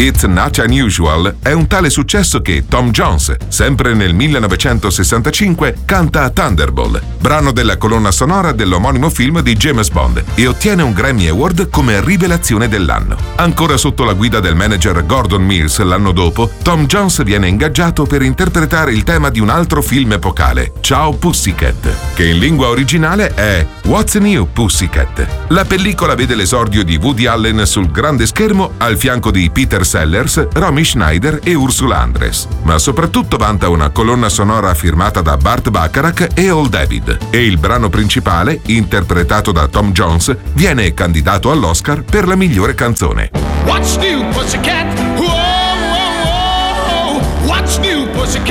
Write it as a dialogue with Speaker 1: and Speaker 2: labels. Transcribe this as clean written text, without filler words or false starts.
Speaker 1: It's Not Unusual è un tale successo che Tom Jones, sempre nel 1965, canta Thunderball, brano della colonna sonora dell'omonimo film di James Bond, e ottiene un Grammy Award come rivelazione dell'anno. Ancora sotto la guida del manager Gordon Mills l'anno dopo, Tom Jones viene ingaggiato per interpretare il tema di un altro film epocale, Ciao Pussycat, che in lingua originale è What's New Pussycat. La pellicola vede l'esordio di Woody Allen sul grande schermo al fianco di Peter Sellers, Romy Schneider e Ursula Andress, ma soprattutto vanta una colonna sonora firmata da Burt Bacharach e Old David, e il brano principale, interpretato da Tom Jones, viene candidato all'Oscar per la migliore canzone.
Speaker 2: What's new, Pussycat? Whoa, whoa, whoa. What's new, Pussycat?